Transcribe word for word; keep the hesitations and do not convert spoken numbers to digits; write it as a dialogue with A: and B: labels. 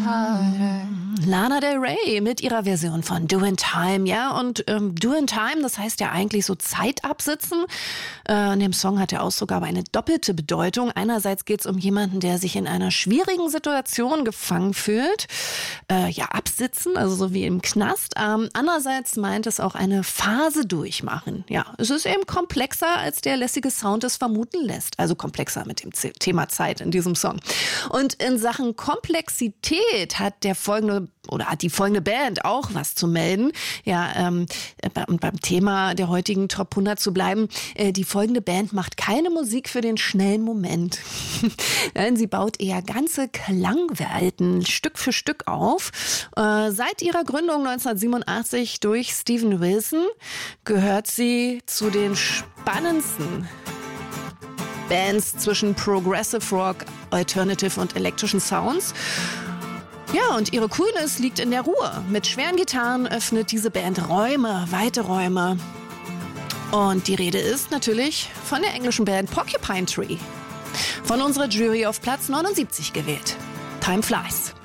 A: harder.
B: Lana Del Rey mit ihrer Version von Doin' Time, ja, und ähm, Doin' Time, das heißt ja eigentlich so Zeit absitzen. Äh, in dem Song hat der Ausdruck aber eine doppelte Bedeutung. Einerseits geht es um jemanden, der sich in einer schwierigen Situation gefangen fühlt, äh, ja, absitzen, also so wie im Knast. Ähm, andererseits meint es auch eine Phase durchmachen. Ja, es ist eben komplexer, als der lässige Sound es vermuten lässt. Also komplexer mit dem Z- Thema Zeit in diesem Song. Und in Sachen Komplexität hat der folgende oder hat die folgende Band auch was zu melden. Ja, ähm, und beim Thema der heutigen Top hundert zu bleiben, äh, die folgende Band macht keine Musik für den schnellen Moment. Nein, sie baut eher ganze Klangwelten Stück für Stück auf. Äh, seit ihrer Gründung neunzehnhundertsiebenundachtzig durch Steven Wilson gehört sie zu den spannendsten Bands zwischen Progressive Rock, Alternative und elektrischen Sounds. Ja, und ihre Coolness liegt in der Ruhe. Mit schweren Gitarren öffnet diese Band Räume, weite Räume. Und die Rede ist natürlich von der englischen Band Porcupine Tree. Von unserer Jury auf Platz neunundsiebzig gewählt. Time Flies.